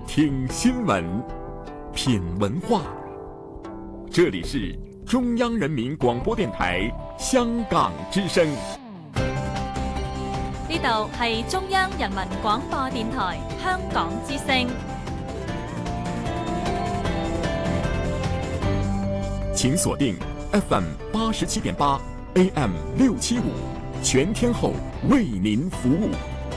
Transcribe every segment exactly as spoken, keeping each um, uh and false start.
听新闻，品文化。这里是中央人民廣播電台香港之聲。 呢度係中央人民廣播電台香港之聲。 請鎖定 F M 八十七點八 A M 六七五，全天候為您服務。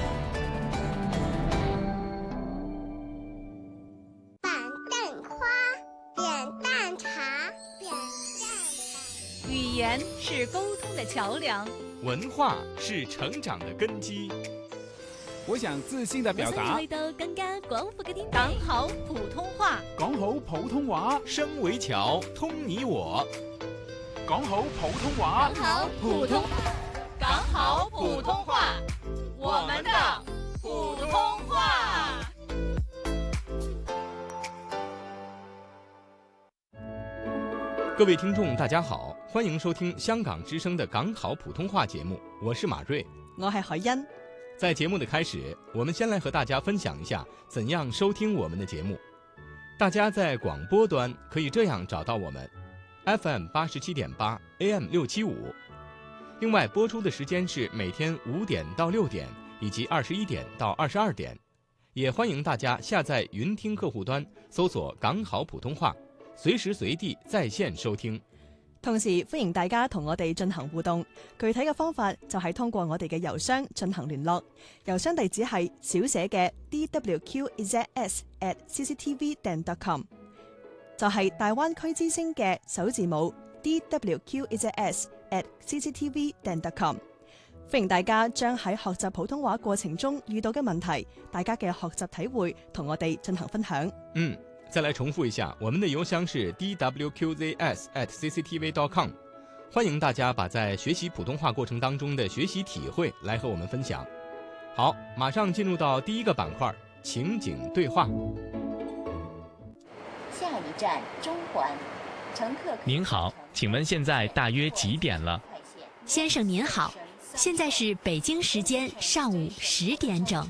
語言是溝通的橋樑， 文化是成長的根基。 我想自信地表達， 去到更加廣闊嘅天地。講好普通話， 講好普通話， 聲為橋，通你我。 講好普通話， 講好普通，講好普通話，我們的普通話。 各位聽眾大家好，歡迎收聽香港之聲的港好普通話節目，我是馬瑞， 我係海欣。 在節目的開始，我們先來和大家分享一下怎樣收聽我們的節目。大家在廣播端可以這樣找到我們 F M 八十七點八 A M 六七五，另外播出的時間是每天五點到六點以及二十一點到二十二點，也歡迎大家下載雲聽客戶端搜索港好普通話，隨時隨地在線收聽。 同時歡迎大家同我哋進行互動，具體嘅方法就係通過我哋嘅郵箱進行聯絡，郵箱地址係小寫嘅 d w q z s at c c t v dot com， 就係大灣區之聲嘅首字母 d w q z s at c c t v dot com。 歡迎大家將喺學習普通話過程中遇到嘅問題，大家嘅學習體會同我哋進行分享。 嗯再來重複一下，我們的郵箱是 d w q z s at c c t v dot com， 歡迎大家把在學習普通話過程當中的學習體會來和我們分享。好，馬上進入到第一個板塊，情景對話。 下一站中環，乘客。 您好，請問現在大約幾點了？ 先生您好，現在是北京時間上午十點整。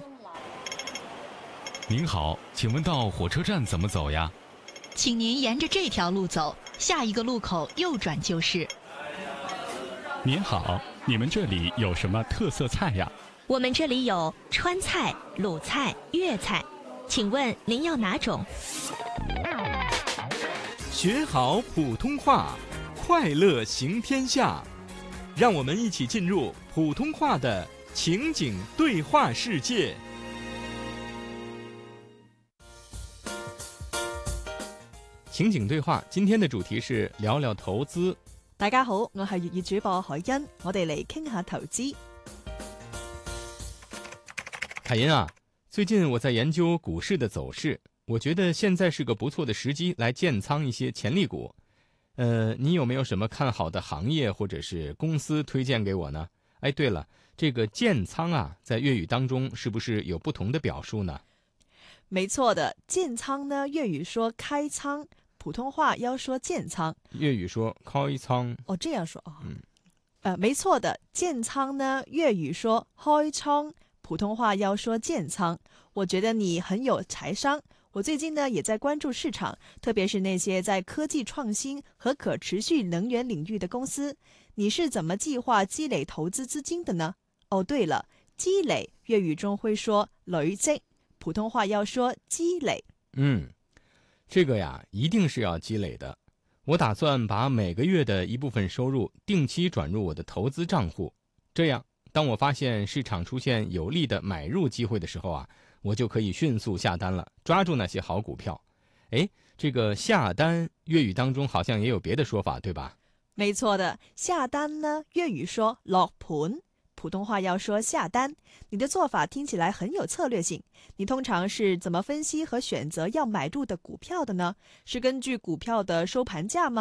您好，請問到火車站怎麼走呀？ 請您沿着這條路走，下一個路口右轉就是。 您好，你們這裡有什麼特色菜呀？ 我們這裡有川菜、魯菜、粵菜，請問您要哪種？ 學好普通話，快樂行天下。讓我們一起進入普通話的情景對話世界。情景對話，今天的主題是聊聊投資。 大家好，我係粵語主播海欣，我哋嚟傾下投資。 海欣啊，最近我在研究股市的走勢，我覺得現在是個不錯的時機來建倉一些潛力股。呃，你有沒有什麼看好的行業或者是公司推薦給我呢？哎，對了，這個建倉啊，在粵語當中是不是有不同的表述呢？ 沒錯的，建倉呢，粵語說開倉，普通話要說建倉。 粵語說開倉。 哦，這樣說啊。 嗯。 呃，沒錯的，建倉呢，粵語說開倉，普通話要說建倉。我覺得你很有財商。我最近呢，也在關注市場，特別是那些在科技創新和可持續能源領域的公司。你是怎麼計劃積累投資資金的呢？哦，對了，積累粵語中會說累積，普通話要說積累。 嗯，這個呀，一定是要積累的。我打算把每個月的一部分收入定期轉入我的投資賬戶，這樣當我發現市場出現有利的買入機會的時候啊，我就可以迅速下單了，抓住那些好股票。誒，這個下單粵語當中好像也有別的說法，對吧？ 沒錯的，下單呢，粵語說落盤，普通話要說下單。你的做法聽起來很有策略性。你通常是怎麼分析和選擇要買入的股票的呢？是根據股票的收盤價嗎？